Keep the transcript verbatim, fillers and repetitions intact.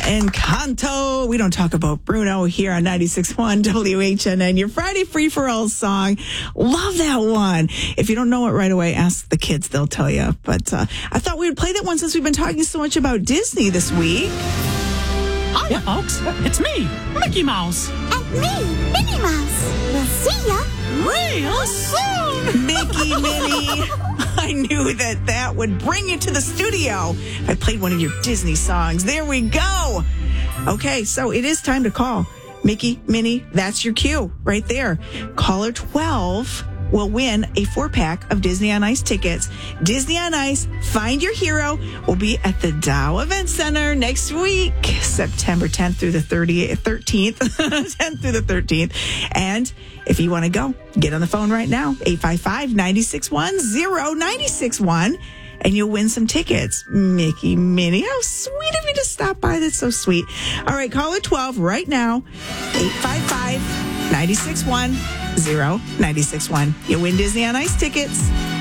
Encanto. We don't talk about Bruno here on ninety-six point one W H N N. Your Friday Free for All song. Love that one. If you don't know it right away, ask the kids. They'll tell you. But uh, I thought we would play that one since we've been talking so much about Disney this week. Hiya, folks. It's me, Mickey Mouse. And me, Minnie Mouse. We'll see ya real soon. Mickey, Minnie. I knew that that would bring you to the studio. I played one of your Disney songs. There we go. Okay, so it is time to call. Mickey, Minnie, that's your cue right there. Caller twelve will win a four-pack of Disney on Ice tickets. Disney on Ice, Find Your Hero, will be at the Dow Event Center next week, September tenth through the thirtieth, thirteenth, tenth through the thirteenth. And if you want to go, get on the phone right now, eight five five, nine six one, zero nine six one, and you'll win some tickets. Mickey, Minnie, how sweet of you to stop by. That's so sweet. All right, caller twelve right now, eight five five, nine six one, zero nine six one. You win Disney on Ice tickets.